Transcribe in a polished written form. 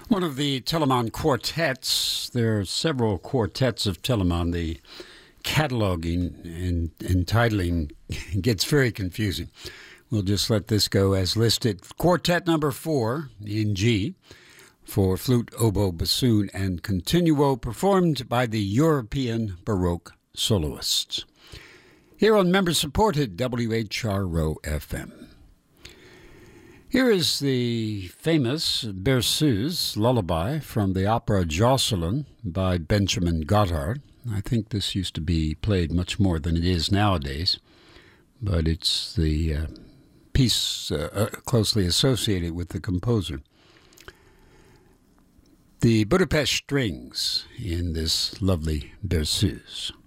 One of the Telemann quartets. There are several quartets of Telemann. The cataloging and entitling gets very confusing. We'll just let this go as listed. Quartet number 4 in G for flute, oboe, bassoon, and continuo, performed by the European Baroque soloists. Here on member-supported WHRO FM. Here is the famous Berceuse lullaby from the opera Jocelyn by Benjamin Goddard. I think this used to be played much more than it is nowadays, but it's the piece closely associated with the composer. The Budapest Strings in this lovely Berceuse.